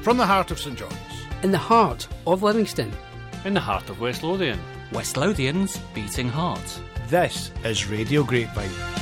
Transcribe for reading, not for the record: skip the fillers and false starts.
From the heart of St John's. In the heart of Livingston. In the heart of West Lothian. West Lothian's beating heart. This is Radio Grapevine.